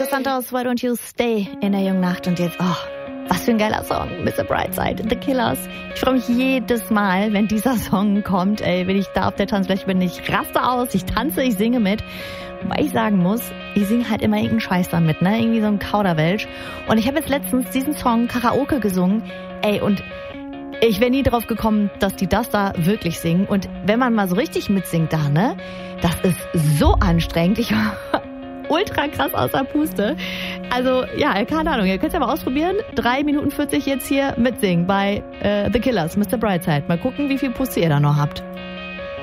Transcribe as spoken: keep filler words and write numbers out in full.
Los Santos, Why Don't You Stay in der jungen Nacht. Und jetzt, oh, was für ein geiler Song, Mister Brightside, The Killers. Ich freue mich jedes Mal, wenn dieser Song kommt. Ey, wenn ich da auf der Tanzfläche bin, ich raste aus, ich tanze, ich singe mit. Wobei ich sagen muss, ich singe halt immer irgendeinen Scheiß dann mit, ne? Irgendwie so ein Kauderwelsch. Und ich habe jetzt letztens diesen Song Karaoke gesungen. Ey, und ich wäre nie drauf gekommen, dass die das da wirklich singen. Und wenn man mal so richtig mitsingt da, ne? Das ist so anstrengend. Ich war ultra krass aus der Puste. Also, ja, keine Ahnung. Ihr könnt es ja mal ausprobieren. drei Minuten vierzig jetzt hier mitsingen bei äh, The Killers, Mister Brightside. Mal gucken, wie viel Puste ihr da noch habt.